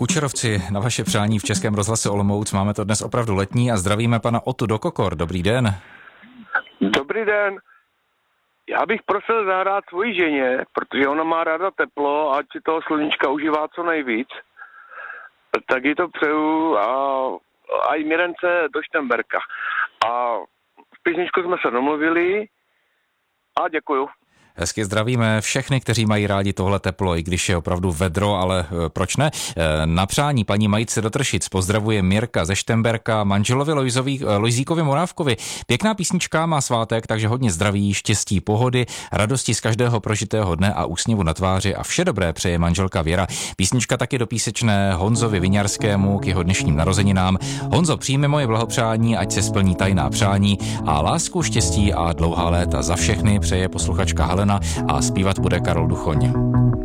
Kučerovci, na vaše přání v Českém rozhlase Olomouc máme to dnes opravdu letní a zdravíme pana Otu do Kokor. Dobrý den. Dobrý den. Já bych prosil zahrát svojí ženě, protože ona má ráda teplo, ať si toho sluníčka užívá co nejvíc. Tak jí to přeju a i Mirence do Štemberka. A v písničku jsme se domluvili a děkuju. Hezky zdravíme všechny, kteří mají rádi tohle teplo, i když je opravdu vedro, ale proč ne? Na přání paní Majce do Tršic pozdravuje Mirka ze Štemberka, manželovi Lojzíkovi Morávkovi. Pěkná písnička, má svátek, takže hodně zdraví, štěstí, pohody, radosti z každého prožitého dne a úsměvu na tváři a vše dobré přeje manželka Věra. Písnička taky dopísečné Honzovi Viňarskému k jeho dnešním narozeninám. Honzo, přijmi moje blahopřání, ať se splní tajná přání a lásku, štěstí a dlouhá léta za všechny přeje posluchačka Helena a zpívat bude Karol Duchoň.